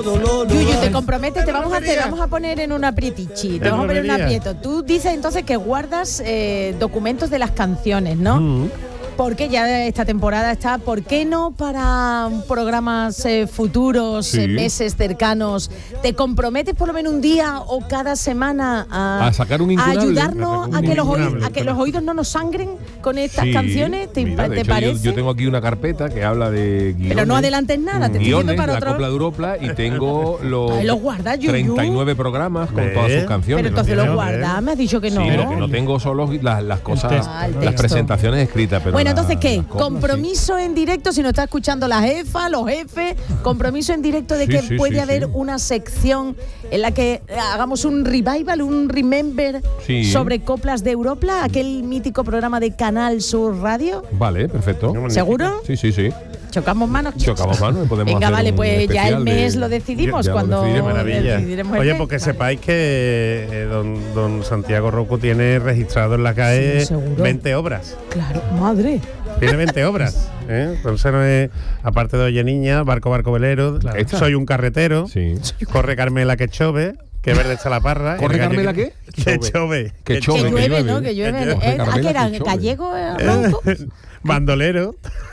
Yuyu, te comprometes, te vamos a poner en un aprietichi, te vamos a poner en un aprieto. Tú dices entonces que guardas documentos de las canciones, ¿no? Porque ya esta temporada está, ¿por qué no para programas futuros, meses cercanos? ¿Te comprometes por lo menos un día o cada semana a sacar un a incunable, ayudarnos a que los oídos no nos sangren con estas canciones? ¿Te parece? Yo tengo aquí una carpeta que habla de guiones. Pero no adelantes nada, te estoy diciendo para la otro. Copla de Europa, y tengo los guardas, Yuyu. 39 programas con todas sus canciones. Pero entonces los guardas, me has dicho que no. Sí, lo que no tengo son las cosas, las presentaciones escritas. Pero bueno, entonces, ¿qué? Compromiso en directo, si nos está escuchando la jefa, los jefes, compromiso en directo de que puede haber una sección en la que hagamos un revival, un remember sobre coplas de Europla, aquel mítico programa de Canal Sur Radio. Vale, perfecto. ¿Seguro? Sí. ¿Chocamos manos? Chocamos manos. Venga, vale, pues ya el mes lo decidimos cuando decidiremos. Oye, porque sepáis que don Santiago Rocco tiene registrado en la CAE 20 obras. Claro, madre. Tiene 20 obras. Entonces, no es, aparte de Oye Niña, Barco Velero, Soy un carretero, Corre Carmela que chove, que verde está la parra. ¿Corre Carmela qué? Que chove. Que llueve, ¿no? Que llueve. ¿A qué era? ¿Gallego? ¿Blanco? Bandolero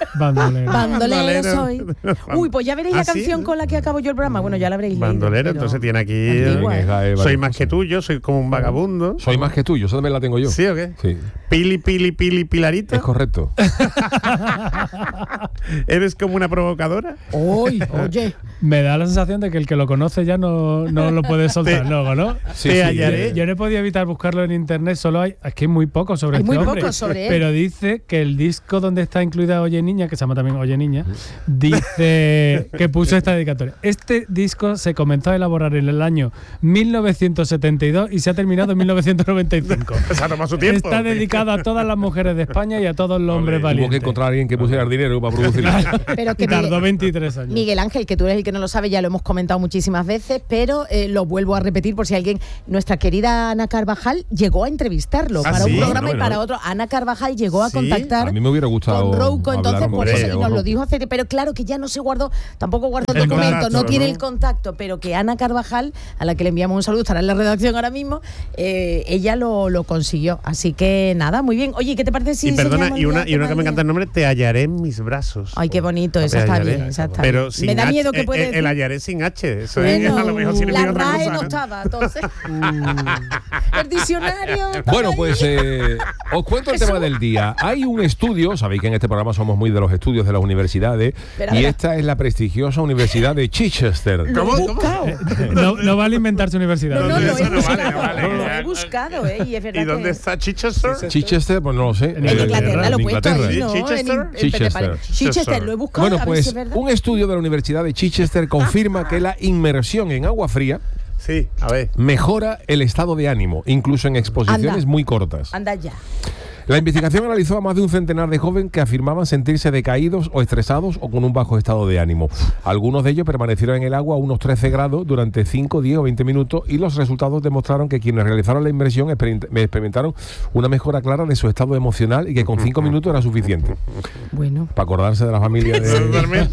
soy. Uy, pues ya veréis la canción con la que acabo yo el programa. Bueno, ya la habréis leído. Bandolero, entonces tiene aquí Soy más que tuyo, soy como un vagabundo. Soy más que tuyo, eso también la tengo yo. ¿Sí o qué? Sí. Pili, Pilarito. Es correcto. ¿Eres como una provocadora? Oye. Me da la sensación de que el que lo conoce ya no lo puede soltar luego, ¿no? Sí. Yo no he podido evitar buscarlo en internet, solo es que hay muy poco sobre este hombre. Poco sobre él. Pero dice que el disco donde está incluida Oye Niña, que se llama también Oye Niña, dice que puso esta dedicatoria. Este disco se comenzó a elaborar en el año 1972 y se ha terminado en 1995. Se ha tomado su tiempo. Está dedicado a todas las mujeres de España y a todos los hombres valientes. Hubo que encontrar a alguien que pusiera el dinero para producirlo. Pero que tardó 23 años. Miguel Ángel, que tú eres el que no lo sabe, ya lo hemos comentado muchísimas veces, pero lo vuelvo a repetir por si alguien. Nuestra querida Ana Carvajal llegó a entrevistarlo para un programa y para otro. Ana Carvajal llegó a contactar. A mí me hubiera gustado con Rouco, entonces por eso nos lo dijo hace, pero claro que ya no se guardó, tampoco guardó el documento, no tiene el contacto, pero que Ana Carvajal, a la que le enviamos un saludo, estará en la redacción ahora mismo, ella lo consiguió, así que nada, muy bien. Oye, ¿qué te parece si y una que me encanta el nombre, Te hallaré en mis brazos. Ay, qué bonito, esa está bien, pero me da miedo que puede el hallaré sin H, eso bueno, a lo mejor significa la RAE otra cosa, no estaba, entonces el diccionario. Bueno, pues os cuento el tema del día. Hay un estudio, sabéis que en este programa somos muy de los estudios de las universidades, esta es la prestigiosa Universidad de Chichester. ¿Cómo? No vale inventar su universidad. No, lo he buscado, y es verdad. ¿Y dónde está Chichester? Chichester, pues no lo sé. En Inglaterra, lo he puesto ahí, ¿no? Chichester, lo he buscado. Bueno, pues un estudio de la Universidad de Chichester confirma que la inmersión en agua fría mejora el estado de ánimo, incluso en exposiciones muy cortas. Anda ya. La investigación analizó a más de un centenar de jóvenes que afirmaban sentirse decaídos o estresados o con un bajo estado de ánimo. Algunos de ellos permanecieron en el agua a unos 13 grados durante 5, 10 o 20 minutos y los resultados demostraron que quienes realizaron la inmersión experimentaron una mejora clara de su estado emocional y que con 5 minutos era suficiente. Bueno. Para acordarse de la familia de...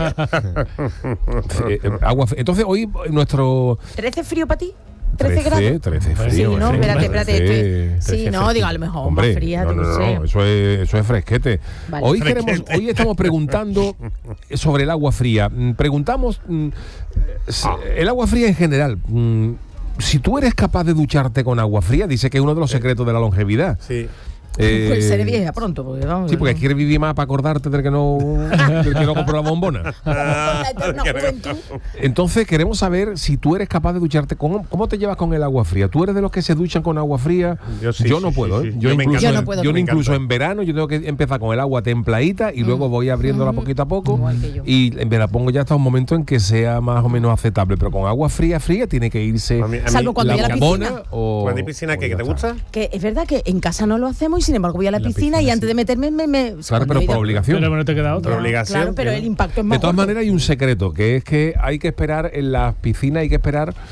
agua. Entonces hoy nuestro... ¿13 frío para ti? 13 grados. 13 frío. Sí, no, espérate. Sí, no, digo, a lo mejor más fría, no sé. Eso es fresquete. Vale. Hoy estamos preguntando sobre el agua fría. Preguntamos el agua fría en general. Si tú eres capaz de ducharte con agua fría, dice que es uno de los secretos de la longevidad. Sí. Pues seré vieja pronto, porque vamos. Sí, porque quieres vivir más para acordarte del que no compró la bombona. Entonces queremos saber si tú eres capaz de ducharte. ¿Cómo te llevas con el agua fría? ¿Tú eres de los que se duchan con agua fría? Yo no puedo. Sí. Yo incluso en verano yo tengo que empezar con el agua templadita y luego voy abriéndola poquito a poco y me la pongo ya hasta un momento en que sea más o menos aceptable, pero con agua fría tiene que irse. Salvo cuando haya la piscina. ¿Cuando hay piscina qué te gusta? Que es verdad que en casa no lo hacemos. Sin embargo voy a la piscina y antes de meterme claro, pero por obligación. Pero no te queda otra. Claro, pero el impacto es más. De todas maneras hay un secreto, que es que hay que esperar en las piscinas, hay que esperar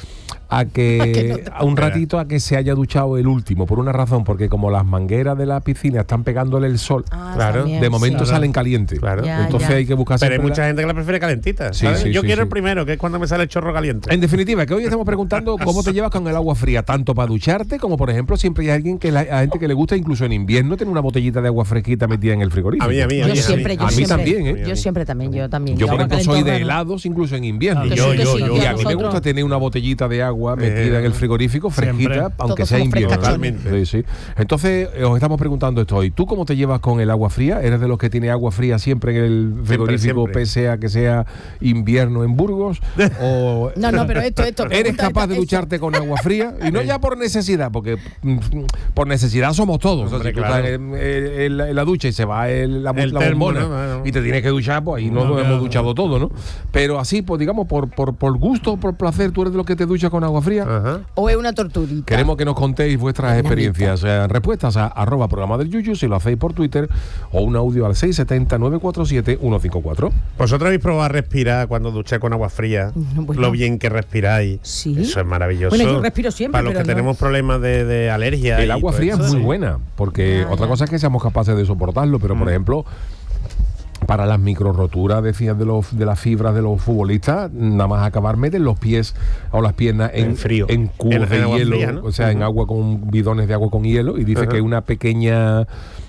a un ratito a que se haya duchado el último, por una razón, porque como las mangueras de la piscina están pegándole el sol, de momento salen calientes. Claro. Entonces hay que buscar. Pero hay mucha gente que la prefiere calentita. Yo quiero el primero, que es cuando me sale el chorro caliente. En definitiva, que hoy estamos preguntando cómo te llevas con el agua fría, tanto para ducharte como, por ejemplo, siempre hay alguien a gente que le gusta, incluso en invierno, tener una botellita de agua fresquita metida en el frigorífico. A mí también, ¿eh? Yo siempre también. Yo, por ejemplo, soy de helados incluso en invierno. Y a mí me gusta tener una botellita de agua metida en el frigorífico, fresquita, siempre, aunque sea invierno. Sí. Entonces, os estamos preguntando esto hoy. ¿Tú cómo te llevas con el agua fría? ¿Eres de los que tiene agua fría siempre en el frigorífico, pese a que sea invierno en Burgos? ¿O no, pero esto ¿eres capaz de ducharte con agua fría? Y no ya por necesidad, porque por necesidad somos todos. Hombre, o sea, si tú estás en la ducha y se va la bombona y te tienes que duchar, pues ahí nos hemos duchado todo, ¿no? Pero así, pues digamos, por gusto, por placer, ¿tú eres de los que te duchas con agua fría? ¿O es una torturita? Queremos que nos contéis vuestras experiencias. Respuestas a @programa del Yuyu, si lo hacéis por Twitter, o un audio al 670-947-154. ¿Vosotros habéis probado a respirar cuando ducháis con agua fría? Lo bien que respiráis. Sí. Eso es maravilloso. Bueno, yo respiro siempre. Para los que tenemos problemas de alergia. El agua fría es muy buena, porque otra cosa es que seamos capaces de soportarlo, pero por ejemplo, para las microroturas, decías, de las fibras de los futbolistas, nada más acabar meten los pies o las piernas en frío, en cubos de hielo, fría, ¿no? O sea, en agua con bidones de agua con hielo, y dice que una pequeña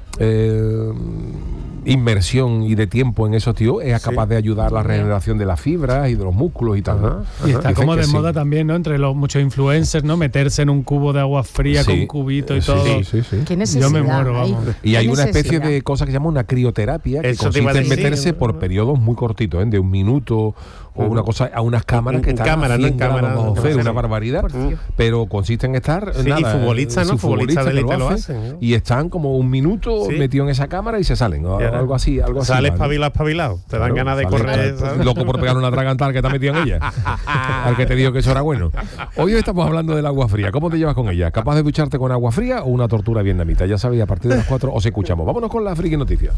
inmersión y de tiempo en esos tíos es capaz de ayudar a la regeneración de las fibras y de los músculos y tal, ¿no? Y está como de moda también, ¿no? Entre los muchos influencers, ¿no? Meterse en un cubo de agua fría con cubito y todo. ¿Qué necesidad? Yo me muero, vamos. Y hay una especie de cosa que se llama una crioterapia, que consiste en meterse por periodos muy cortitos, de un minuto o una cosa, a unas cámaras que están a 100 grados bajo cero, una barbaridad, pero consiste en estar y futbolistas, ¿no? Futbolistas de élite lo hacen, y están como un minuto metidos en esa cámara y se salen, algo así. Sales espabilado, te dan ganas de correr. Loco por pegar una atragantal que está metido en ella. Al que te digo que eso era bueno. Hoy estamos hablando del agua fría. ¿Cómo te llevas con ella? ¿Capaz de ducharte con agua fría o una tortura vietnamita? Ya sabéis, a partir de las 4 os escuchamos. Vámonos con las friki noticias.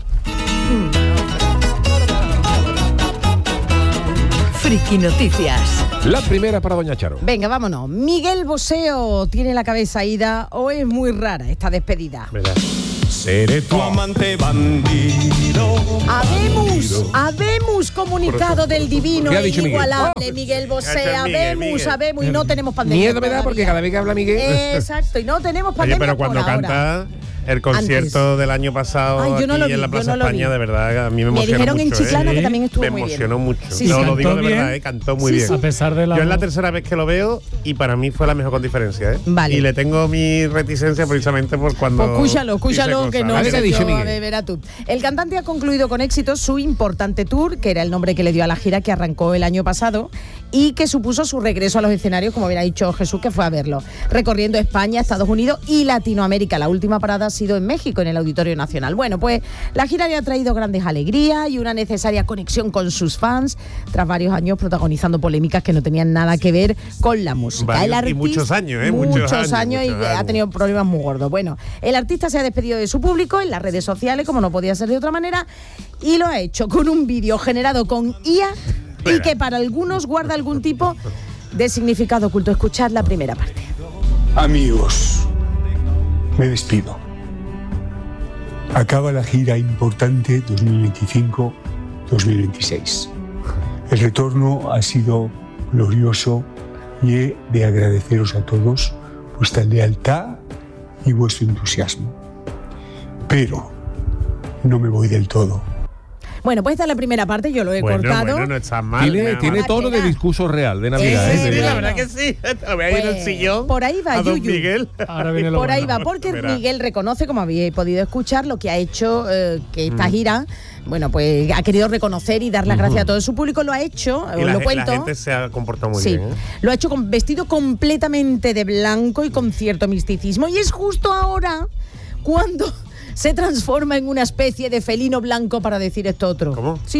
Friki Noticias. La primera para doña Charo. Venga, vámonos. Miguel Bosé tiene la cabeza ida o es muy rara esta despedida. ¿Verdad? Seré tu amante bandido. Habemos comunicado del divino e inigualable Miguel Bosé. Habemos, y no tenemos pandemia. Miedo me da porque cada vez que habla Miguel. Exacto, y no tenemos pandemia. Oye, pero cuando canta el concierto del año pasado aquí en la Plaza España, de verdad, a mí me emocionó mucho. Me dijeron en Chiclana que también estuvo muy bien. Me emocionó mucho. Sí, no, lo digo de verdad, cantó muy bien. A pesar de la... Yo es la tercera vez que lo veo y para mí fue la mejor con diferencia, Vale. Y le tengo mi reticencia precisamente por cuando... Pues escúchalo, que no sé yo, verá tú. El cantante ha concluido con éxito su importante tour, que era el nombre que le dio a la gira que arrancó el año pasado y que supuso su regreso a los escenarios, como bien ha dicho Jesús, que fue a verlo, recorriendo España, Estados Unidos y Latinoamérica. La última parada ha sido en México, en el Auditorio Nacional. Bueno, pues la gira le ha traído grandes alegrías y una necesaria conexión con sus fans, tras varios años protagonizando polémicas que no tenían nada que ver con la música. Y muchos años, muchos años y ha tenido problemas muy gordos. Bueno, el artista se ha despedido de su público en las redes sociales, como no podía ser de otra manera, y lo ha hecho con un vídeo generado con IA y que para algunos guarda algún tipo de significado oculto. Escuchad la primera parte. Amigos, me despido. Acaba la gira importante 2025-2026. El retorno ha sido glorioso y he de agradeceros a todos vuestra lealtad y vuestro entusiasmo. Pero no me voy del todo. Bueno, pues esta es la primera parte, yo lo he cortado. Bueno, no está mal. Tiene tono de discurso real, de Navidad. Sí, la verdad que sí. Te voy a ir en el sillón. Por ahí va, Yuyu. Miguel. Por ahí va, porque Miguel reconoce, como habéis podido escuchar, lo que ha hecho, que esta gira, bueno, pues ha querido reconocer y dar las gracias a todo su público. Lo ha hecho, os lo cuento. La gente se ha comportado muy bien. Lo ha hecho vestido completamente de blanco y con cierto misticismo. Y es justo ahora cuando se transforma en una especie de felino blanco para decir esto otro. ¿Cómo? Sí.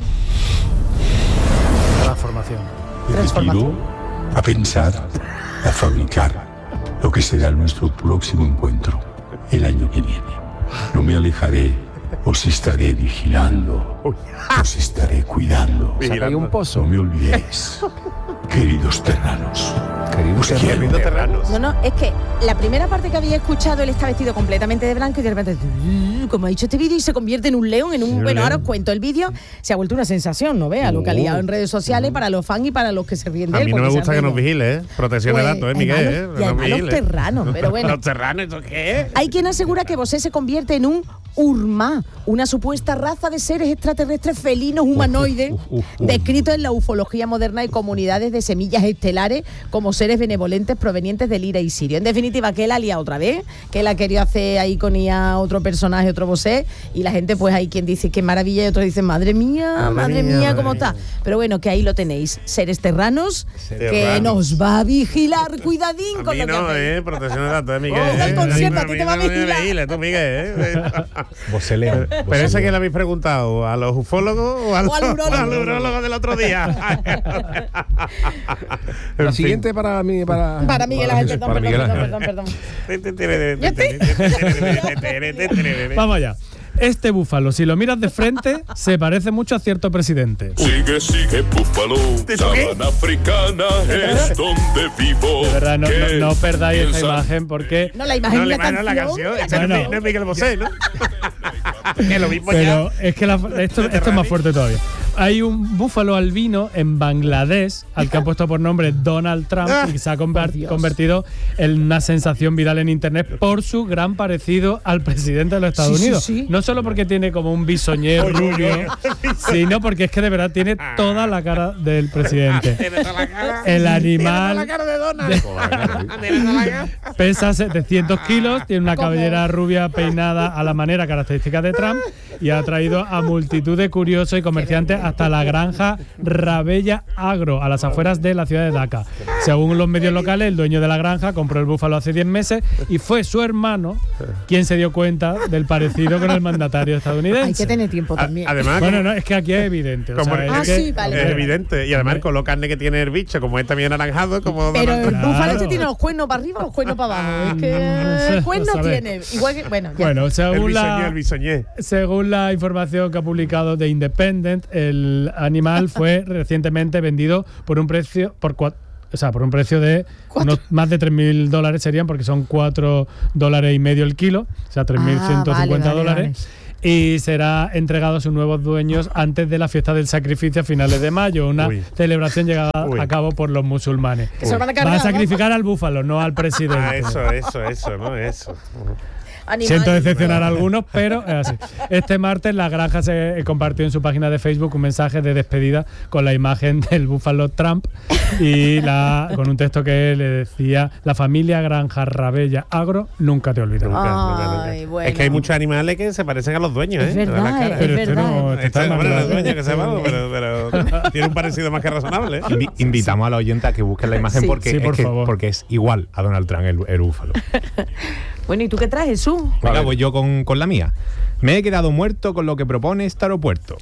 Transformación. Transformación. A pensar, a fabricar lo que será nuestro próximo encuentro el año que viene. No me alejaré, os estaré vigilando, os estaré cuidando. Hay un pozo. No me olvidéis, queridos terranos. No, es que la primera parte que había escuchado, él está vestido completamente de blanco y de repente, como ha dicho este vídeo, y se convierte en un león, bueno, ahora os cuento el vídeo, se ha vuelto una sensación, ¿no veas? Lo que ha liado en redes sociales para los fans y para los que se ríen de él. A mí no me gusta que nos vigile, protección de datos, Miguel. Y además los terranos, pero bueno. ¿Los terranos, eso qué? Hay quien asegura que Bosé se convierte en un Urma, una supuesta raza de seres extraterrestres felinos humanoides descritos en la ufología moderna y comunidades de semillas estelares como seres benevolentes provenientes del Ira y Sirio. En definitiva, que él ha liado otra vez, que él ha querido hacer ahí con IA otro personaje, otro Bosé, y la gente pues hay quien dice qué maravilla y otros dicen madre mía, cómo está. Pero bueno, que ahí lo tenéis, seres terranos que nos va a vigilar, cuidadín a con mí lo no, que hacéis. protección de datos, Miguel. El concierto a ti te va a vigilar. Tú, Miguel, Boseleo. Pero ese que le habéis preguntado, ¿a los ufólogos o al urólogo del otro día? La siguiente para mí, para Miguel Ángel, perdón. Vamos allá. Este búfalo, si lo miras de frente, se parece mucho a cierto presidente. Sigue, búfalo. Sabana africana es donde vivo. De verdad, no perdáis esa imagen porque... No, la imagen la canción. No es Miguel Bosé, ¿no? Es lo mismo. Pero ya. Es que esto es más fuerte todavía. Hay un búfalo albino en Bangladesh al que han puesto por nombre Donald Trump y se ha convertido en una sensación viral en internet por su gran parecido al presidente de los Estados Unidos. Sí. No solo porque tiene como un bisoñé rubio, sino porque es que de verdad tiene toda la cara del presidente. El animal la cara de Donald. Pesa 700 kilos, tiene una cabellera rubia peinada a la manera característica de Trump y ha atraído a multitud de curiosos y comerciantes hasta la granja Rabella Agro, a las afueras de la ciudad de Dhaka. Según los medios locales, el dueño de la granja compró el búfalo hace 10 meses y fue su hermano quien se dio cuenta del parecido con el mandatario estadounidense. Hay que tener tiempo también. Además, bueno, no, es que aquí es evidente. Es evidente. Y además con lo carne que tiene el bicho, como es también anaranjado, como... Pero el búfalo este tiene los cuernos para arriba o los cuernos para abajo. Es que el cuerno tiene. Igual que, bueno, según la información que ha publicado The Independent, el animal fue recientemente vendido por un precio de más de $3.000 serían, porque son $4.50 el kilo, o sea, $3.150. Vale. Y será entregado a sus nuevos dueños antes de la fiesta del sacrificio a finales de mayo, una celebración llevada a cabo por los musulmanes. Van a sacrificar al búfalo, no al presidente. Eso. Siento decepcionar a algunos, pero es así. Este martes la granja se compartió en su página de Facebook un mensaje de despedida con la imagen del búfalo Trump y con un texto que le decía: la familia Granja Rabella Agro nunca te olvidará. Ay, bueno. Es que hay muchos animales que se parecen a los dueños, es verdad, pero es verdad. Los dueños que se van, pero tiene un parecido más que razonable. Invitamos a la oyente a que busquen la imagen porque es igual a Donald Trump el búfalo. Bueno, ¿y tú qué traes, Jesús? Venga, pues yo con la mía. Me he quedado muerto con lo que propone este aeropuerto.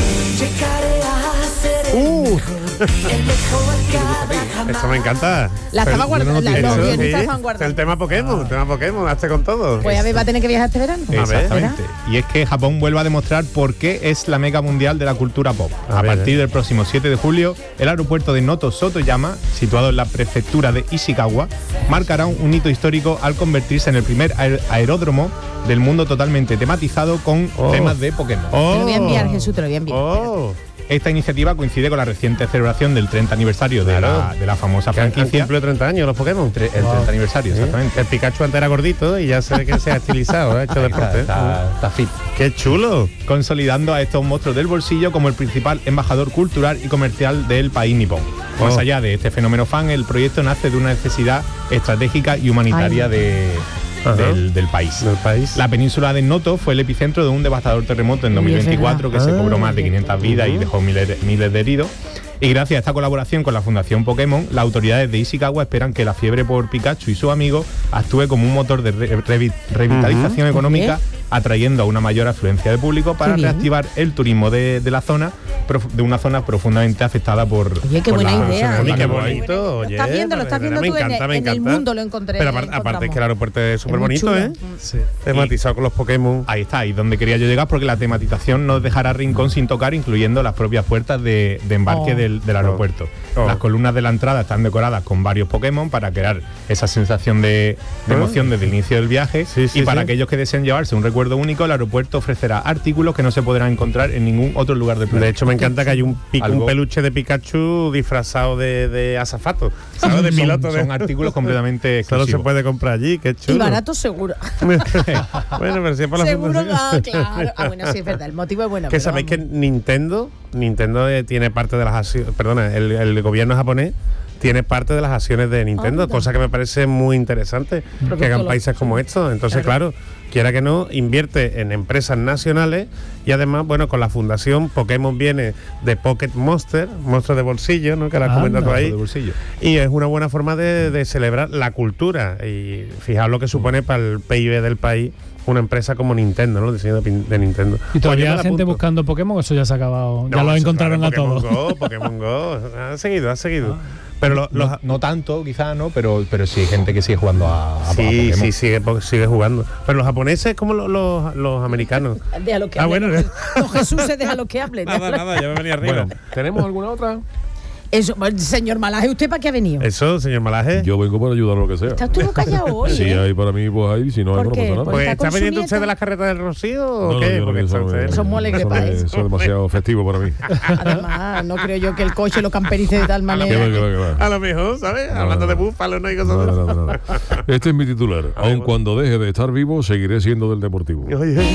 Eso me encanta. La estaba guardando. El tema Pokémon, hazte con todo. Pues a ver, va a tener que viajar este verano. Exactamente. Y es que Japón vuelve a demostrar por qué es la meca mundial de la cultura pop. A partir del próximo 7 de julio, el aeropuerto de Noto Sotoyama, situado en la prefectura de Ishikawa, marcará un hito histórico al convertirse en el primer aeródromo del mundo totalmente tematizado con temas de Pokémon. Te lo voy a enviar, Jesús, te lo voy a enviar. Esta iniciativa coincide con la reciente celebración del 30 aniversario de la famosa franquicia. ¿Han cumplido 30 años los Pokémon? El 30 aniversario, exactamente. El Pikachu antes era gordito y ya se ve que se ha estilizado, ha hecho deporte. Está fit. ¡Qué chulo! Consolidando a estos monstruos del bolsillo como el principal embajador cultural y comercial del país nipón. Más allá de este fenómeno fan, el proyecto nace de una necesidad estratégica y humanitaria del país. La península de Noto fue el epicentro de un devastador terremoto en 2024 que se cobró más de 500 vidas y dejó miles de heridos. Y gracias a esta colaboración con la Fundación Pokémon, las autoridades de Ishikawa esperan que la fiebre por Pikachu y sus amigos actúe como un motor de revitalización económica atrayendo a una mayor afluencia de público para reactivar el turismo de la zona, de una zona profundamente afectada por... Oye, qué buena idea. Qué bonito. Oye, lo estás viendo tú en el mundo, lo encontré. Pero aparte es que el aeropuerto es súper bonito, ¿eh? Sí. Tematizado con los Pokémon. Ahí está, ahí donde quería yo llegar, porque la tematización no dejará rincón sin tocar, incluyendo las propias puertas de embarque del aeropuerto. Las columnas de la entrada están decoradas con varios Pokémon para crear esa sensación de emoción desde el inicio del viaje. Y para aquellos que deseen llevarse un recuerdo único, el aeropuerto ofrecerá artículos que no se podrán encontrar en ningún otro lugar del planeta. De hecho, me encanta que hay un peluche de Pikachu disfrazado de azafato, ¿sabes? De piloto. Son artículos completamente exclusivos. Solo se puede comprar allí, qué chulo. Y barato seguro. Bueno, pero si es por la seguro, claro. Bueno, sí, es verdad, el motivo es bueno. Que sabéis que Nintendo tiene parte de las acciones, perdona, el gobierno japonés tiene parte de las acciones de Nintendo, cosa que me parece muy interesante, que hagan países como estos. Entonces, claro, quiera que no, invierte en empresas nacionales y además, bueno, con la fundación Pokémon viene de Pocket Monster, monstruo de bolsillo, ¿no? Que la has comentado ahí. Y es una buena forma de celebrar la cultura y fijaos lo que supone para el PIB del país una empresa como Nintendo, ¿no? El diseño de Nintendo. Y todavía hay gente buscando Pokémon, eso ya se ha acabado. Ya lo encontraron a todos. Pokémon Go, ha seguido. Pero no tanto, quizás, ¿no? Pero sí hay gente que sigue jugando a Pokémon. Sí, sigue jugando. Pero los japoneses como los americanos. Deja lo que hablen. Bueno. Los Jesuses, deja lo que hablen. Nada, ya me venía arriba. Bueno, ¿tenemos alguna otra? Eso, señor Malaje, ¿usted para qué ha venido? Eso, señor Malaje. Yo vengo para ayudar a lo que sea. ¿Estás tú callado hoy? Sí, hay para mí, pues ahí, si no hay, no pasa nada. Pues ¿está pendiente usted de las carretas del Rocío o qué? No, porque eso es muy alegre para eso. Eso es demasiado festivo para mí. Además, no creo yo que el coche lo camperice de tal manera. A lo mejor, ¿sabes? Hablando de búfalo, no hay cosas. No. Este es mi titular. Aun cuando deje de estar vivo, seguiré siendo del Deportivo.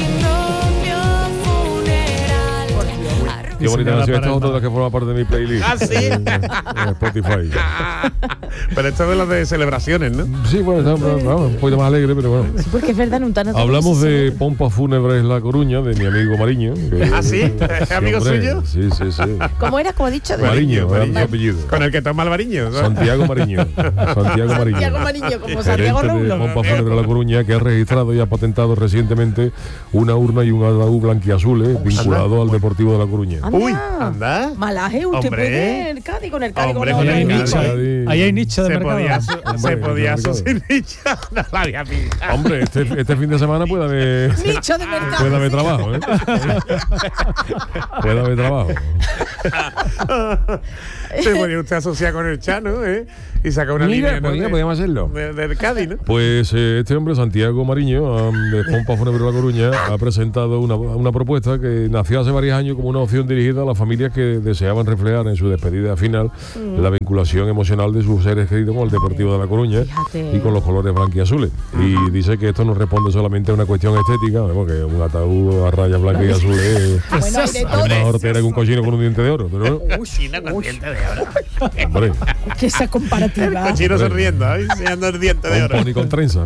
Qué bonita canción. Esta es otra de las que forma parte de mi playlist. Ah, sí. En Spotify. Pero esto es de las de celebraciones, ¿no? Sí, bueno, está un poquito más alegre, pero bueno. Sí, porque es verdad, hablamos de pompas fúnebres La Coruña, de mi amigo Mariño. ¿Ah, sí? ¿Es amigo suyo? Sí. ¿Cómo era? ¿Cómo ha dicho? Mariño. Apellido. Con el que toma el Mariño, ¿no? Santiago Mariño, como Santiago Roulo. Pompas Fúnebres La Coruña, que ha registrado y ha patentado recientemente una urna y un ataúd blanquiazules vinculado al Deportivo de La Coruña. Uy, anda. Malaje, usted puede el Cádiz con el Cádiz. Ahí hay nicho de mercado. Se podía asociar nicho. Hombre, este fin de semana puede haber nicho de mercado. Puede haber trabajo, ¿eh? Puede haber trabajo. Se podía usted asociar con el Chano, ¿eh? Y sacar una línea. Podríamos hacerlo. Del Cádiz, ¿no? Pues este hombre, Santiago Mariño, de Pompas Fúnebres La Coruña, ha presentado una propuesta que nació hace varios años como una opción dirigida a las familias que deseaban reflejar en su despedida final la vinculación emocional de sus seres queridos con el Deportivo de La Coruña. Fíjate. Y con los colores blanquiazules. Y dice que esto no responde solamente a una cuestión estética, porque un ataúd a rayas blancas y azules una hortera y un cochino con un diente de oro. Pero no. Cochino con diente de oro. Hombre. Que esa comparativa. El cochino sonriendo, enseñando el diente de oro. Pony con trenza.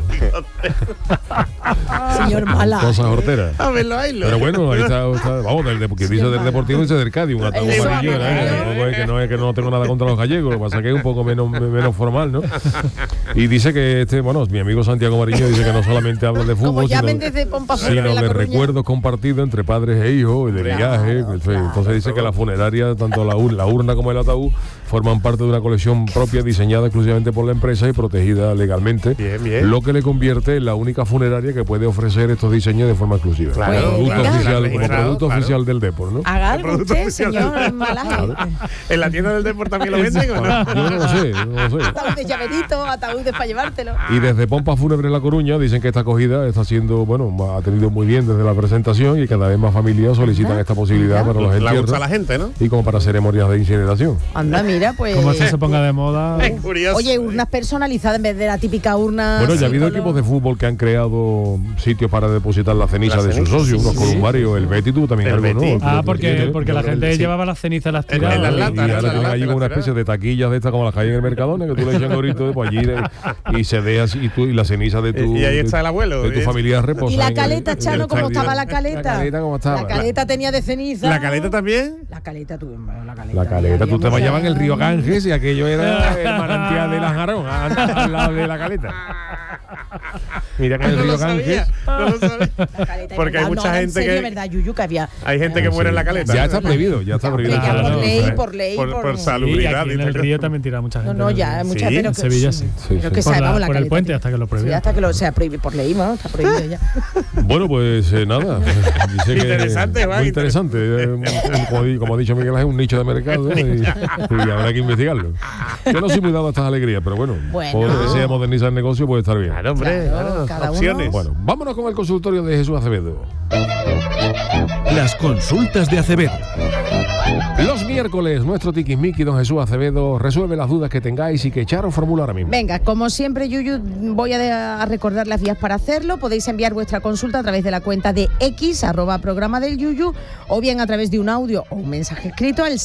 Señor Mala. Cosas horteras. A verlo, ahí. Pero bueno, ahí está vamos, que dice del Deportivo, dice del Cádiz, un ataúd amarillo. No es que no tengo nada contra los gallegos, lo que pasa es que es un poco menos formal, ¿no? Y dice que mi amigo Santiago Mariño dice que no solamente habla de fútbol, sino de recuerdos compartidos entre padres e hijos, y de viajes. Entonces dice que la funeraria, tanto la urna como el ataúd, forman parte de una colección propia diseñada exclusivamente por la empresa y protegida legalmente, lo que le convierte en la única funeraria que puede ofrecer estos diseños de forma exclusiva. Claro, producto oficial del Depor, ¿no? Haga algo usted, señor Malaje. ¿En la tienda del Depor también lo venden o no? Yo no lo sé. Ataúd de llaverito, ataúdes para llevártelo. Y desde Pompas Fúnebres La Coruña dicen que esta acogida está siendo, ha tenido muy bien desde la presentación y cada vez más familias solicitan esta posibilidad para los entierros. Le gusta a la gente, ¿no? Y como para ceremonias de incineración. Anda, mira, pues. Como se ponga de moda. Es curioso. Oye, urnas personalizadas en vez de la típica urna. Bueno, ya ha habido equipos de fútbol que han creado sitios para depositar la ceniza de sus socios, unos columbarios. El Betis tuvo también algo, ¿no? Porque la gente llevaba las cenizas, las tiraba. En las latas. Y ahora tienen allí una especie de taquillas de estas como las que hay en el Mercadona, que tú le echas gorrito de allí y se dejas y la ceniza de tu. Y ahí está el abuelo. De tu familia reposa. Y la caleta, Chano, ¿cómo estaba la caleta? La caleta, ¿cómo estaba? La caleta tenía de ceniza. ¿La caleta también? La caleta, La caleta, tú te bañabas en el río Ganges y aquello era el manantial de la Jarón, al lado de la caleta. Mira que el río no lo sabía. Porque hay mucha gente que... ¿verdad, Yuyu, que había... Hay gente que muere en la caleta. Ya está prohibido, ya está prohibido. Ya por ley. Por salubridad. Y aquí en el río también tira mucha gente. No, ya, mucha, sí, pero en que Sevilla sí. Pero que se por el puente hasta que lo prohíben. Sí, hasta que lo sea prohibido por ley, ¿no? Está prohibido ya. Bueno, pues nada. Dice Interesante, muy interesante. Como ha dicho Miguel Ángel, un nicho de mercado y habrá que investigarlo. Yo no soy muy dado a estas alegrías, pero bueno, por que sea modernizar el negocio puede estar bien. Claro, hombre, cada opciones. Bueno, vámonos con el consultorio de Jesús Acevedo. Las consultas de Acevedo. Los miércoles, nuestro tiquismiqui, don Jesús Acevedo, resuelve las dudas que tengáis y que Charo formula ahora mismo. Venga, como siempre, Yuyu, voy a recordar las vías para hacerlo. Podéis enviar vuestra consulta a través de la cuenta de X, @programa del Yuyu, o bien a través de un audio o un mensaje escrito al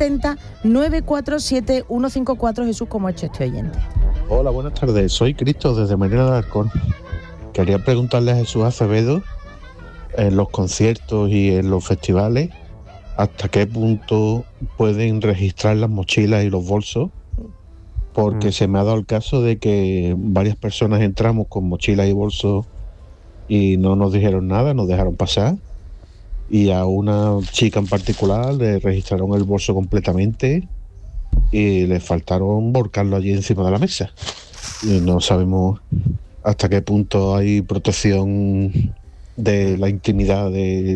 670-947-154. Jesús, ¿cómo ha hecho este oyente? Hola, buenas tardes. Soy Cristo desde Marina del Alcón. Quería preguntarle a Jesús Acevedo, en los conciertos y en los festivales, ¿hasta qué punto pueden registrar las mochilas y los bolsos? Porque se me ha dado el caso de que varias personas entramos con mochilas y bolsos y no nos dijeron nada, nos dejaron pasar. Y a una chica en particular le registraron el bolso completamente y le faltaron volcarlo allí encima de la mesa. Y no sabemos hasta qué punto hay protección de la intimidad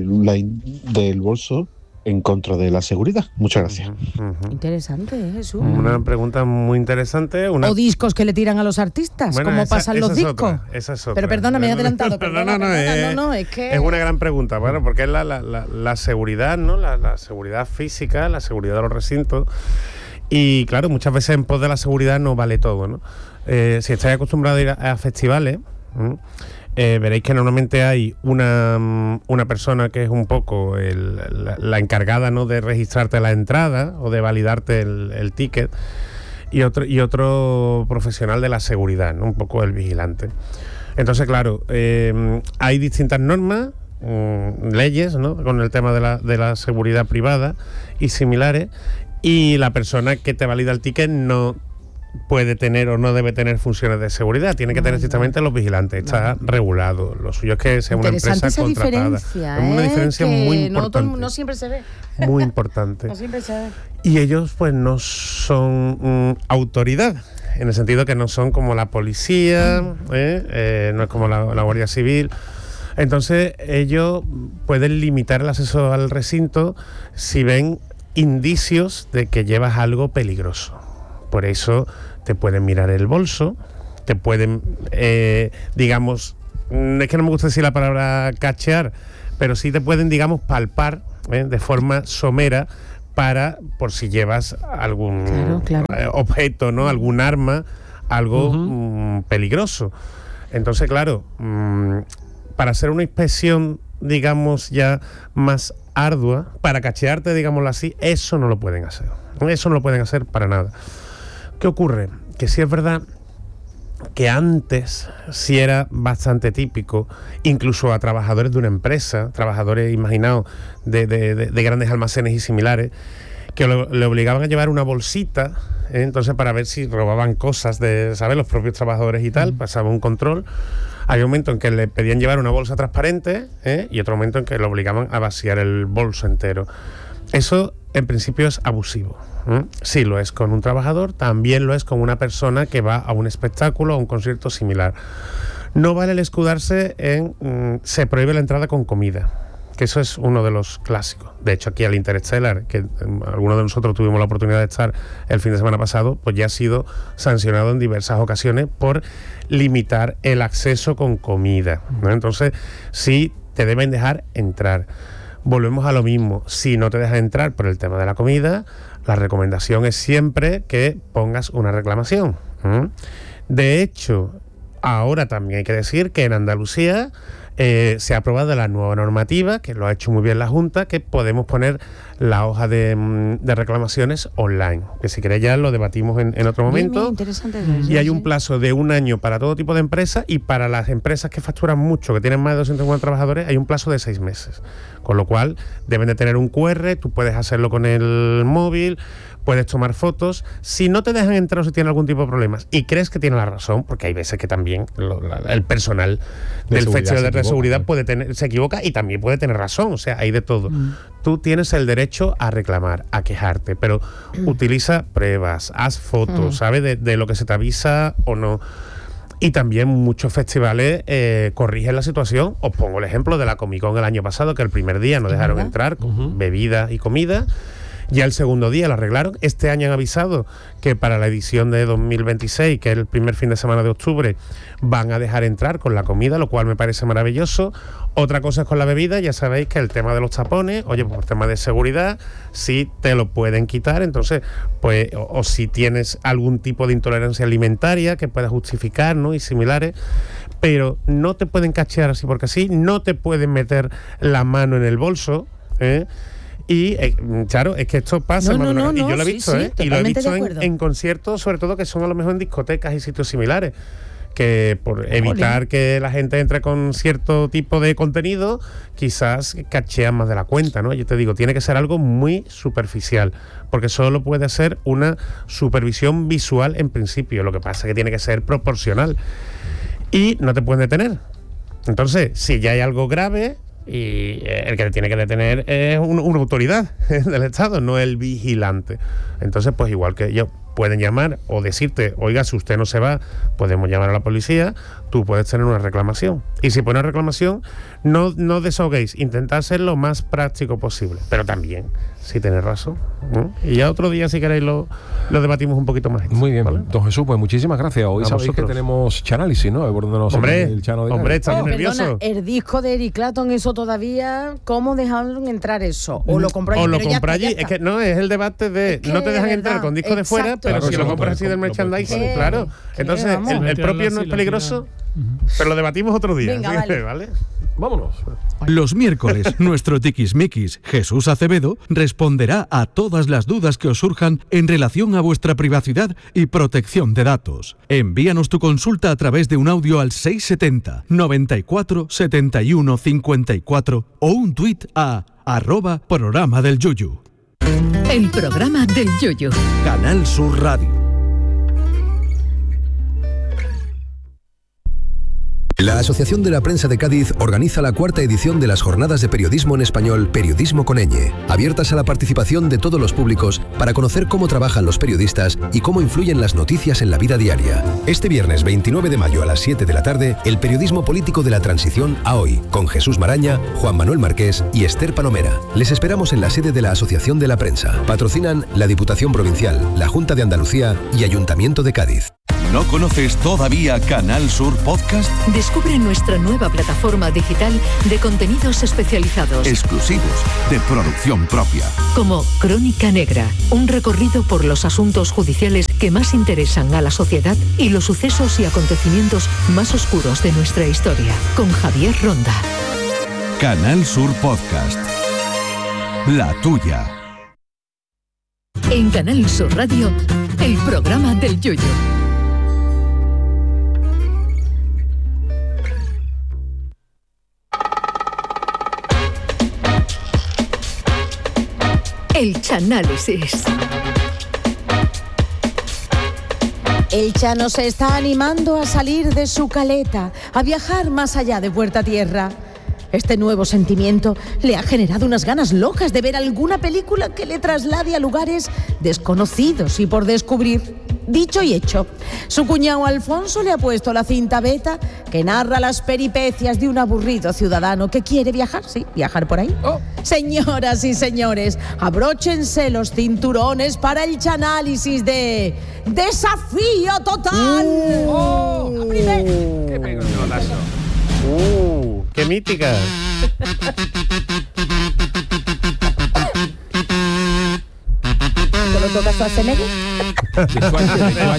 del bolso en contra de la seguridad. Muchas gracias. Interesante, Jesús. Una pregunta muy interesante. O discos que le tiran a los artistas, bueno, como pasan los discos. Esa es otra. Pero perdona, me he adelantado. No, es que... Es una gran pregunta, bueno, porque es la seguridad, ¿no? La seguridad física, la seguridad de los recintos. Y claro, muchas veces en pos de la seguridad no vale todo, ¿no? Si estáis acostumbrados a ir a festivales, veréis que normalmente hay una persona que es un poco la encargada, ¿no?, de registrarte la entrada o de validarte el ticket, y otro profesional de la seguridad, ¿no?, un poco el vigilante. Entonces, claro, hay distintas normas, leyes, ¿no?, con el tema de la seguridad privada y similares, y la persona que te valida el ticket no puede tener o no debe tener funciones de seguridad, tiene que tener estrictamente los vigilantes, está regulado. Lo suyo es que sea una empresa contratada. Es una diferencia muy importante. No siempre se ve. Muy importante. No siempre se ve. Y ellos pues no son autoridad, en el sentido que no son como la policía, no es como la Guardia Civil. Entonces ellos pueden limitar el acceso al recinto si ven indicios de que llevas algo peligroso. Por eso te pueden mirar el bolso, te pueden, digamos, es que no me gusta decir la palabra cachear, pero sí te pueden, digamos, palpar de forma somera por si llevas algún objeto, ¿no?, algún arma, algo peligroso. Entonces, claro, para hacer una inspección, digamos, ya más ardua, para cachearte, digámoslo así, eso no lo pueden hacer. Eso no lo pueden hacer para nada. ¿Qué ocurre? Que sí es verdad que antes sí era bastante típico, incluso a trabajadores de una empresa, trabajadores, imaginaos, de grandes almacenes y similares, que le obligaban a llevar una bolsita, entonces para ver si robaban cosas de, ¿sabes?, los propios trabajadores y tal, pasaba un control. Había un momento en que le pedían llevar una bolsa transparente, y otro momento en que lo obligaban a vaciar el bolso entero. Eso en principio es abusivo. Sí lo es con un trabajador, también lo es con una persona que va a un espectáculo o a un concierto similar. No vale el escudarse en se prohíbe la entrada con comida, que eso es uno de los clásicos. De hecho, aquí al Interstellar, que algunos de nosotros tuvimos la oportunidad de estar el fin de semana pasado, pues ya ha sido sancionado en diversas ocasiones por limitar el acceso con comida, ¿no? Entonces, sí te deben dejar entrar. Volvemos a lo mismo, si no te dejas entrar por el tema de la comida, la recomendación es siempre que pongas una reclamación. De hecho, ahora también hay que decir que en Andalucía se ha aprobado la nueva normativa, que lo ha hecho muy bien la Junta, que podemos poner la hoja de reclamaciones online, que si queréis ya lo debatimos en otro momento. Bien, interesante. Y hay un plazo de 1 año para todo tipo de empresas, y para las empresas que facturan mucho, que tienen más de 250 trabajadores, hay un plazo de 6 meses. Con lo cual deben de tener un QR, tú puedes hacerlo con el móvil, puedes tomar fotos. Si no te dejan entrar o si tienes algún tipo de problemas y crees que tiene la razón, porque hay veces que también el personal del Festival de Seguridad se equivoca y también puede tener razón, o sea, hay de todo. Tú tienes el derecho a reclamar, a quejarte, pero utiliza pruebas, haz fotos, ¿sabes? De lo que se te avisa o no. Y también muchos festivales corrigen la situación. Os pongo el ejemplo de la Comic Con el año pasado, que el primer día nos dejaron entrar con bebida y comida. Ya el segundo día lo arreglaron. Este año han avisado que para la edición de 2026, que es el primer fin de semana de octubre, van a dejar entrar con la comida, lo cual me parece maravilloso. Otra cosa es con la bebida. Ya sabéis que el tema de los tapones, oye, por tema de seguridad, sí te lo pueden quitar. Entonces, pues, o si tienes algún tipo de intolerancia alimentaria que pueda justificar, ¿no? Y similares. Pero no te pueden cachear así porque así, no te pueden meter la mano en el bolso, Y claro, es que esto pasa, y yo lo he visto, y lo he visto en conciertos, sobre todo que son a lo mejor en discotecas y sitios similares, que por evitar que la gente entre con cierto tipo de contenido, quizás cachean más de la cuenta, ¿no? Yo te digo, tiene que ser algo muy superficial, porque solo puede ser una supervisión visual en principio. Lo que pasa es que tiene que ser proporcional y no te pueden detener. Entonces, si ya hay algo grave, y el que te tiene que detener es una autoridad del Estado, no el vigilante. Entonces, pues igual que ellos pueden llamar o decirte, oiga, si usted no se va, podemos llamar a la policía, tú puedes tener una reclamación. Y si pones reclamación, no desahoguéis, intentad ser lo más práctico posible, pero también, si tenéis razón, ¿no? Y ya otro día, si queréis, lo debatimos un poquito más. Muy bien, ¿vale? Don Jesús, pues muchísimas gracias. Hoy sabéis que tenemos Chanálisis, ¿no? Hombre, está muy nervioso. Perdona, el disco de Eric Clapton, eso todavía, ¿cómo dejaron entrar eso? O lo compró allí. O lo compró allí. Es que no, es el debate de no te dejan entrar con disco de fuera, pero si lo compras así del merchandising, claro. Entonces, el propio no es peligroso, pero lo debatimos otro día. Venga, ¿vale? Vámonos. Los miércoles, nuestro tiquismiquis Jesús Acevedo responderá a todas las dudas que os surjan en relación a vuestra privacidad y protección de datos. Envíanos tu consulta a través de un audio al 670 94 71 54 o un tuit a @programa del Yuyu. El programa del Yuyu. Canal Sur Radio. La Asociación de la Prensa de Cádiz organiza la 4ª edición de las Jornadas de Periodismo en Español, Periodismo con ñ, abiertas a la participación de todos los públicos para conocer cómo trabajan los periodistas y cómo influyen las noticias en la vida diaria. Este viernes 29 de mayo a las 7 de la tarde, el periodismo político de la transición a hoy, con Jesús Maraña, Juan Manuel Marqués y Esther Palomera. Les esperamos en la sede de la Asociación de la Prensa. Patrocinan la Diputación Provincial, la Junta de Andalucía y Ayuntamiento de Cádiz. ¿No conoces todavía Canal Sur Podcast? Descubre nuestra nueva plataforma digital de contenidos especializados. Exclusivos, de producción propia. Como Crónica Negra, un recorrido por los asuntos judiciales que más interesan a la sociedad y los sucesos y acontecimientos más oscuros de nuestra historia. Con Javier Ronda. Canal Sur Podcast. La tuya. En Canal Sur Radio, el programa del Yuyu. El Chanálisis. El Chano se está animando a salir de su caleta, a viajar más allá de puerta a tierra. Este nuevo sentimiento le ha generado unas ganas locas de ver alguna película que le traslade a lugares desconocidos y por descubrir. Dicho y hecho, su cuñado Alfonso le ha puesto la cinta beta que narra las peripecias de un aburrido ciudadano que quiere viajar, sí, viajar por ahí. Señoras y señores, abróchense los cinturones para el Chanálisis de Desafío Total. ¡Qué pegotazo! ¡Qué mítica! ¿Te lo tocas a Schwarzenegger?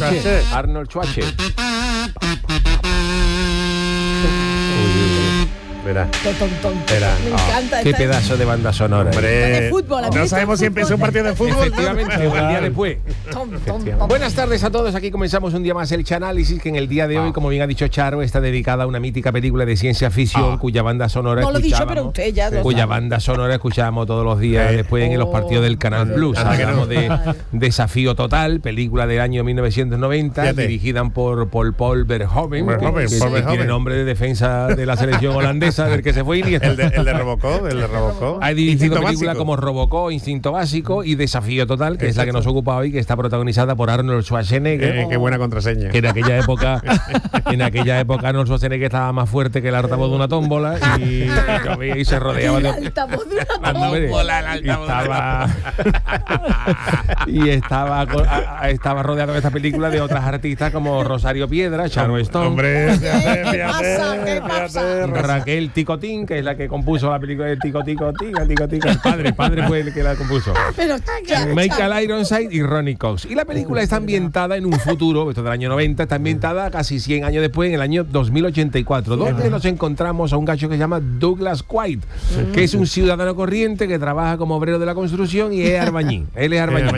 Arnold Schwarzenegger. Verá. Me encanta. Qué pedazo de banda sonora. Hombre, de fútbol, no sabemos si empezó un partido de fútbol. Efectivamente, o el día después. Buenas tardes a todos. Aquí comenzamos un día más el Chanálisis, que en el día de hoy, como bien ha dicho Charo, está dedicada a una mítica película de ciencia ficción cuya banda sonora no lo he dicho, pero usted ya lo cuya sabe. banda sonora escuchábamos todos los días después en los partidos del Canal Plus. Hablamos de Desafío Total, película del año 1990, dirigida por Paul Verhoeven, que tiene nombre de defensa de la selección holandesa, del que se fue Iniesta. El de Robocop. Ha dirigido películas como Robocop, Instinto Básico y Desafío Total, que es la que nos ocupa hoy, que está protagonizada por Arnold Schwarzenegger. Qué buena contraseña. Que en aquella época Arnold Schwarzenegger estaba más fuerte que el altavoz de una tómbola y se rodeaba de altavoz de una tómbola. Y estaba rodeado en esta película de otras artistas como Rosario Piedra, Sharon Stone. Hombre, ¿Qué pasa? Raquel Ticotín, que es la que compuso la película de Tico. El padre fue el que la compuso. Pero Michael Ironside y Ronnie Cox. Y la película está ambientada en un futuro, esto del año 90, está ambientada casi 100 años después, en el año 2084, donde nos encontramos a un gacho que se llama Douglas Quaid, que es un ciudadano corriente que trabaja como obrero de la construcción y es arbañí. Él es arbañí.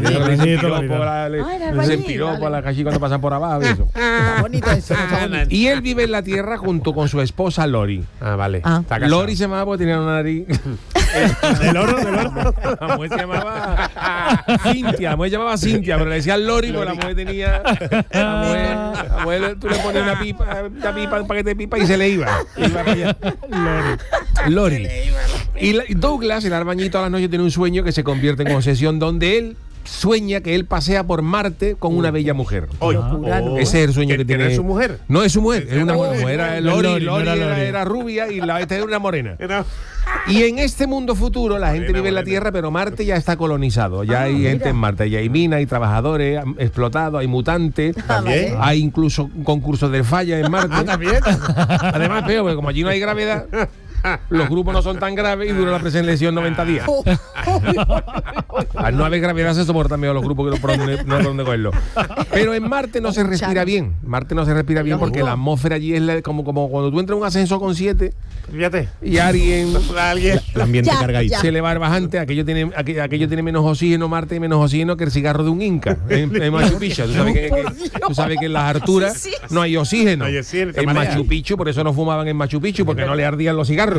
Se empiró por la calle cuando pasan por abajo. Eso. Está bonito eso. Y él vive en la tierra junto con su esposa Lori. Vale. Lori se llamaba porque tenía una nariz. ¿Del oro? La mujer se llamaba Cintia. La mujer se llamaba Cintia, pero le decían Lori porque la mujer tenía. La mujer tú le ponías una pipa, un paquete de pipa y se le iba. Iba para allá. Lori. Y Douglas, el arbañito, a las noches tiene un sueño que se convierte en obsesión, donde él sueña que él pasea por Marte con una bella mujer. Ese es el sueño que tiene. ¿Es su mujer? No es su mujer, es una mujer. Lori era rubia y esta era una morena. Y en este mundo futuro la gente vive en la Tierra, pero Marte ya está colonizado. Ya hay gente en Marte, ya hay minas, hay trabajadores explotados, hay mutantes, hay incluso concursos de falla en Marte. Además, peor, porque como allí no hay gravedad, los grupos no son tan graves y dura la preselección 90 días. Al no haber gravedad se soportan mejor los grupos que no hay por dónde cogerlo. Pero en Marte no se respira bien. Marte no se respira bien porque la atmósfera allí es como cuando tú entras en un ascensor con 7. Fíjate. Y alguien el ambiente cargadito. Se le va el bajante, aquello tiene menos oxígeno, Marte y menos oxígeno que el cigarro de un inca en Machu Picchu. Tú sabes que en las alturas no hay oxígeno. En Machu Picchu, por eso no fumaban en Machu Picchu, porque no le ardían los cigarros.